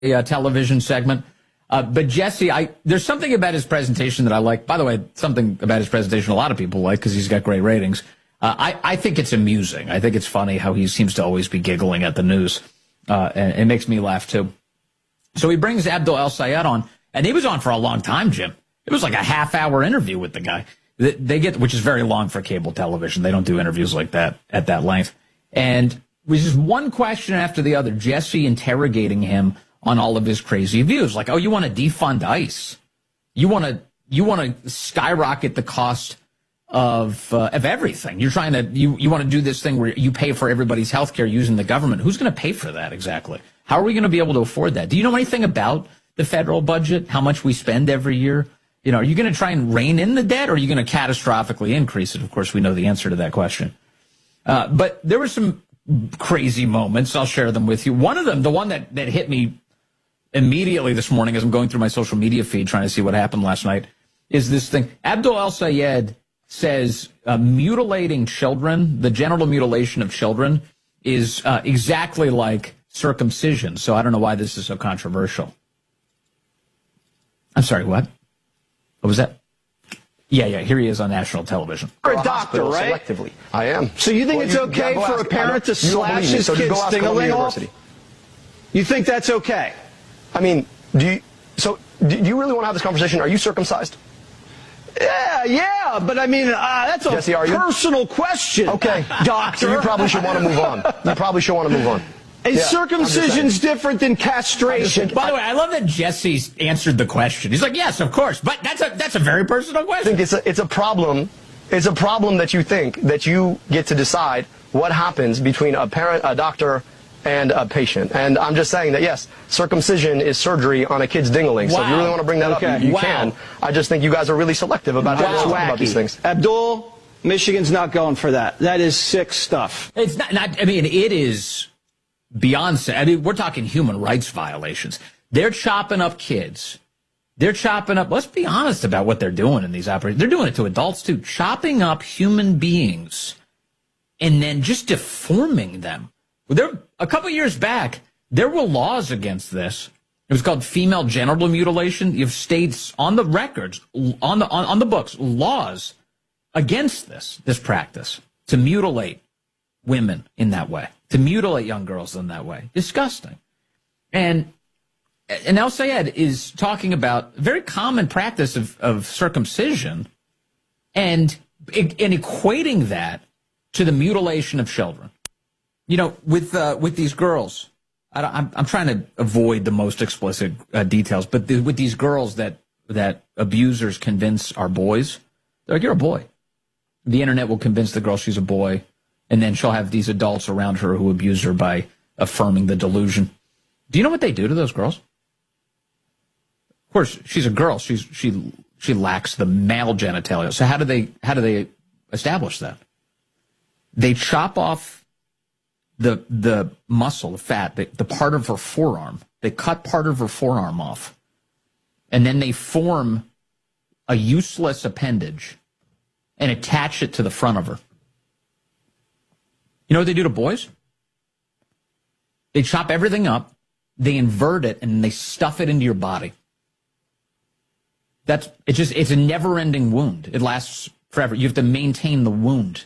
television segment. But Jesse, there's something about his presentation that I like. By the way, something about his presentation a lot of people like because he's got great ratings. I think it's amusing. I think it's funny how he seems to always be giggling at the news. And it makes me laugh, too. So he brings Abdul El-Sayed on, and he was on for a long time, Jim. It was like a half-hour interview with the guy. Which is very long for cable television. They don't do interviews like that at that length. And it was just one question after the other, Jesse interrogating him on all of his crazy views. Like, oh, you want to defund ICE? You want to skyrocket the cost of everything. You're trying to you want to do this thing where you pay for everybody's health care using the government. Who's going to pay for that exactly? How are we going to be able to afford that? Do you know anything about the federal budget? How much we spend every year? You know, are you going to try and rein in the debt, or are you going to catastrophically increase it? Of course, we know the answer to that question. But there were some crazy moments. I'll share them with you. One of them, the one that hit me immediately this morning as I'm going through my social media feed trying to see what happened last night, is this thing. Abdul El-Sayed says mutilating children, the genital mutilation of children, is exactly like circumcision. So I don't know why this is so controversial. I'm sorry, what? What was that? Yeah, here he is on national television. You're a doctor, right? Selectively. I am. So you think it's okay for a parent to slash his kid's ding-a-ling off? You think that's okay? I mean, do you really want to have this conversation? Are you circumcised? Yeah, but I mean, that's a Jesse, personal question. Okay, doctor. So you probably should want to move on. Is circumcision's different than castration? By the way, I love that Jesse answered the question. He's like, yes, of course, but that's a very personal question. I think it's a problem. It's a problem that you think that you get to decide what happens between a parent, a doctor, and a patient. And I'm just saying that, yes, circumcision is surgery on a kid's ding-a-ling. Wow. So if you really want to bring that up, you can. I just think you guys are really selective about how you talk about these things. Abdul, Michigan's not going for that. That is sick stuff. It's not I mean, it is beyond. I mean, we're talking human rights violations. They're chopping up kids. They're chopping up. Let's be honest about what they're doing in these operations. They're doing it to adults, too. Chopping up human beings and then just deforming them. A couple of years back, there were laws against this. It was called female genital mutilation. You have states on the records, on the books, laws against this practice, to mutilate women in that way, to mutilate young girls in that way. Disgusting. And El-Sayed is talking about a very common practice of circumcision and equating that to the mutilation of children. You know, with these girls, I'm trying to avoid the most explicit details, but with these girls that abusers convince are boys, they're like, you're a boy. The internet will convince the girl she's a boy, and then she'll have these adults around her who abuse her by affirming the delusion. Do you know what they do to those girls? Of course, she's a girl. She lacks the male genitalia. So how do they establish that? They chop off the muscle, the fat, the part of her forearm. They cut part of her forearm off. And then they form a useless appendage and attach it to the front of her. You know what they do to boys? They chop everything up, they invert it, and they stuff it into your body. It's a never-ending wound. It lasts forever. You have to maintain the wound.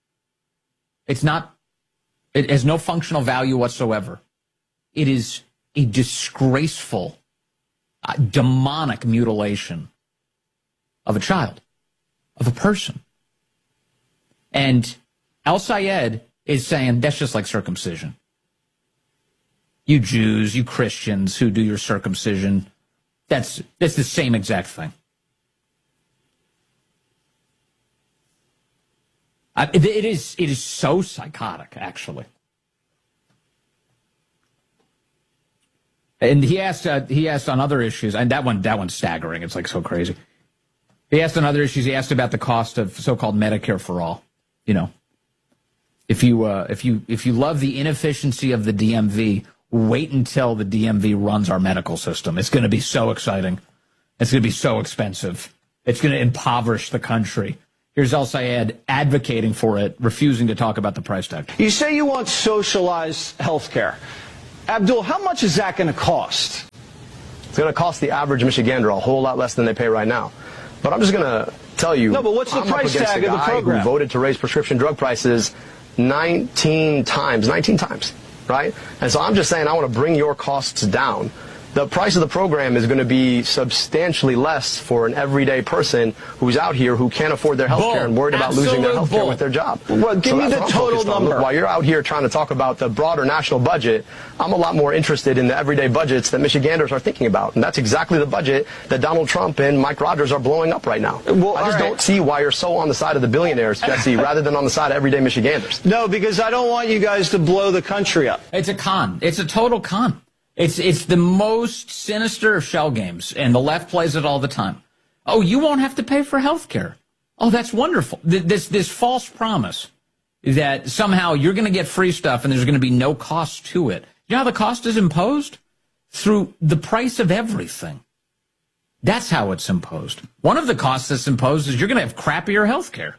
It has no functional value whatsoever. It is a disgraceful, demonic mutilation of a child, of a person. And El-Sayed is saying that's just like circumcision. You Jews, you Christians who do your circumcision, that's the same exact thing. It is so psychotic, actually. And he asked on other issues, and that one's staggering. It's like so crazy. He asked on other issues. He asked about the cost of so-called Medicare for all. You know, if you love the inefficiency of the DMV, wait until the DMV runs our medical system. It's going to be so exciting. It's going to be so expensive. It's going to impoverish the country. Here's El-Sayed advocating for it, refusing to talk about the price tag. You say you want socialized health care. Abdul, how much is that going to cost? It's going to cost the average Michigander a whole lot less than they pay right now. But I'm just going to tell you. No, but what's the price tag of the program? Who voted to raise prescription drug prices 19 times, right? And so I'm just saying I want to bring your costs down. The price of the program is going to be substantially less for an everyday person who's out here who can't afford their health care and worried about losing their health care with their job. Well, give me the total number. While you're out here trying to talk about the broader national budget, I'm a lot more interested in the everyday budgets that Michiganders are thinking about. And that's exactly the budget that Donald Trump and Mike Rogers are blowing up right now. Well, I just don't see why you're so on the side of the billionaires, Jesse, rather than on the side of everyday Michiganders. No, because I don't want you guys to blow the country up. It's a con. It's a total con. It's the most sinister of shell games, and the left plays it all the time. Oh, you won't have to pay for health care. Oh, that's wonderful. This false promise that somehow you're going to get free stuff and there's going to be no cost to it. You know how the cost is imposed? Through the price of everything. That's how it's imposed. One of the costs that's imposed is you're going to have crappier health care.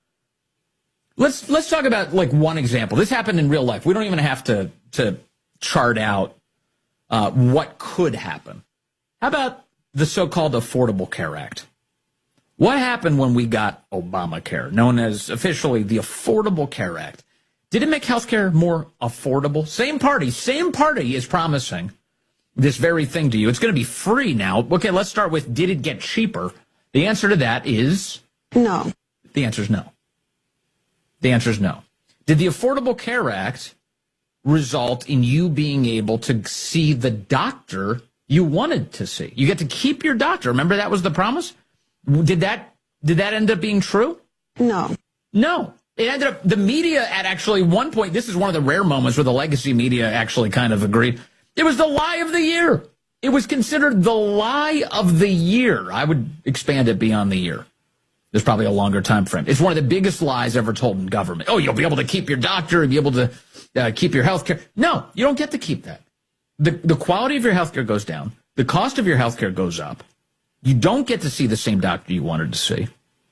Let's talk about, like, one example. This happened in real life. We don't even have to chart out what could happen. How about the so-called Affordable Care Act? What happened when we got Obamacare, known as officially the Affordable Care Act? Did it make healthcare more affordable? Same party is promising this very thing to you. It's going to be free now. Okay, let's start with, did it get cheaper? The answer to that is no. The answer is no. The answer is no. Did the Affordable Care Act result in you being able to see the doctor you wanted to see? You get to keep your doctor. Remember, that was the promise? Did that end up being true? No. No. It ended up, the media at actually one point, this is one of the rare moments where the legacy media actually kind of agreed. It was the lie of the year. It was considered the lie of the year. I would expand it beyond the year. There's probably a longer time frame. It's one of the biggest lies ever told in government. Oh, you'll be able to keep your doctor, you'll be able to keep your health care. No, you don't get to keep that. The quality of your health care goes down. The cost of your health care goes up. You don't get to see the same doctor you wanted to see.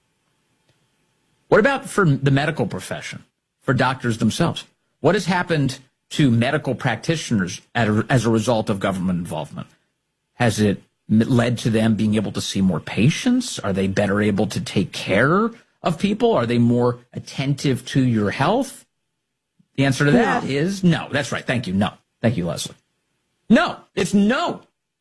What about for the medical profession, for doctors themselves? What has happened to medical practitioners as a result of government involvement? Has it led to them being able to see more patients? Are they better able to take care of people? Are they more attentive to your health? The answer to that is no. That's right. Thank you. No. Thank you, Leslie. No. It's no.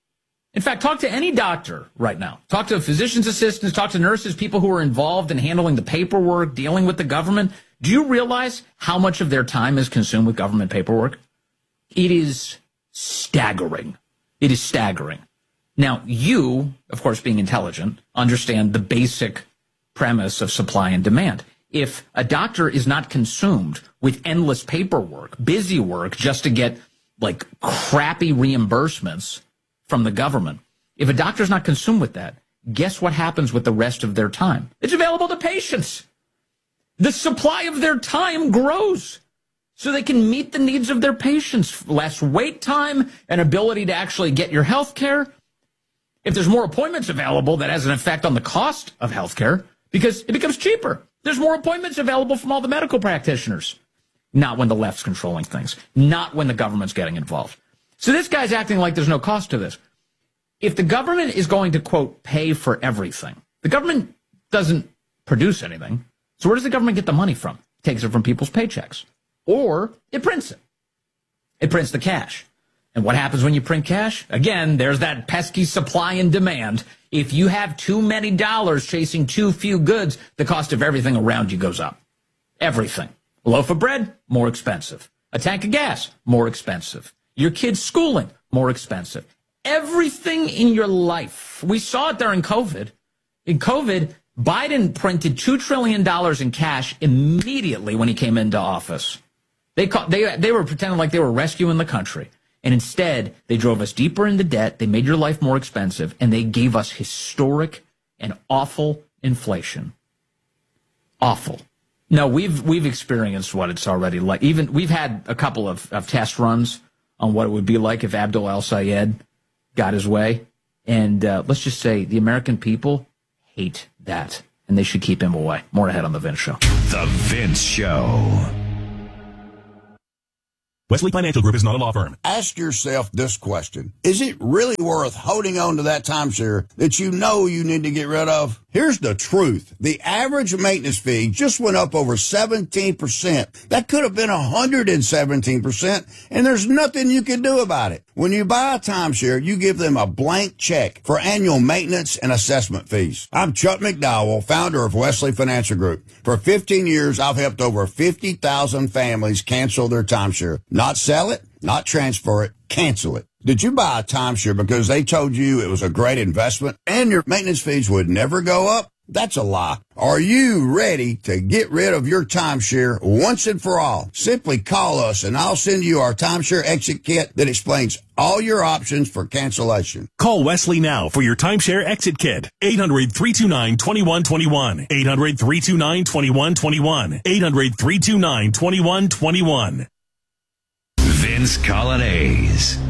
In fact, talk to any doctor right now. Talk to physician's assistants, talk to nurses, people who are involved in handling the paperwork, dealing with the government. Do you realize how much of their time is consumed with government paperwork? It is staggering. It is staggering. Now, you, of course, being intelligent, understand the basic premise of supply and demand. If a doctor is not consumed with endless paperwork, busy work, just to get, like, crappy reimbursements from the government, if a doctor's not consumed with that, guess what happens with the rest of their time? It's available to patients. The supply of their time grows so they can meet the needs of their patients. Less wait time, an ability to actually get your health care. If there's more appointments available, that has an effect on the cost of health care because it becomes cheaper. There's more appointments available from all the medical practitioners. Not when the left's controlling things. Not when the government's getting involved. So this guy's acting like there's no cost to this. If the government is going to, quote, pay for everything, the government doesn't produce anything. So where does the government get the money from? It takes it from people's paychecks. Or it prints it. It prints the cash. And what happens when you print cash? Again, there's that pesky supply and demand. If you have too many dollars chasing too few goods, the cost of everything around you goes up. Everything. A loaf of bread, more expensive. A tank of gas, more expensive. Your kid's schooling, more expensive. Everything in your life. We saw it during COVID. In COVID, Biden printed $2 trillion in cash immediately when he came into office. They were pretending like they were rescuing the country. And instead, they drove us deeper into debt, they made your life more expensive, and they gave us historic and awful inflation. Awful. No, we've experienced what it's already like. Even we've had a couple of test runs on what it would be like if Abdul El-Sayed got his way. And let's just say the American people hate that, and they should keep him away. More ahead on The Vince Show. The Vince Show. Wesley Financial Group is not a law firm. Ask yourself this question. Is it really worth holding on to that timeshare that you know you need to get rid of? Here's the truth. The average maintenance fee just went up over 17%. That could have been 117%, and there's nothing you can do about it. When you buy a timeshare, you give them a blank check for annual maintenance and assessment fees. I'm Chuck McDowell, founder of Wesley Financial Group. For 15 years, I've helped over 50,000 families cancel their timeshare. Not sell it, not transfer it, cancel it. Did you buy a timeshare because they told you it was a great investment and your maintenance fees would never go up? That's a lie. Are you ready to get rid of your timeshare once and for all? Simply call us and I'll send you our timeshare exit kit that explains all your options for cancellation. Call Wesley now for your timeshare exit kit. 800-329-2121. 800-329-2121. 800-329-2121. Vince Colonnese.